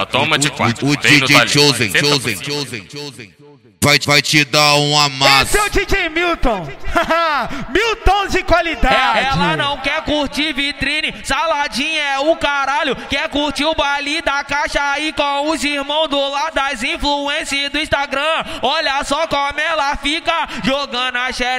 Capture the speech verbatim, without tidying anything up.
toma de quatro. O D J Chosen, Chosen, Chosen, Chosen. Vai, vai te dar um amasso. Esse é o D J Milton. Milton de qualidade. É, ela não quer curtir vitrine, saladinha é o caralho. Quer curtir o baile da caixa aí com os irmãos do lado das influências do Instagram. Olha só como ela fica jogando a xereca.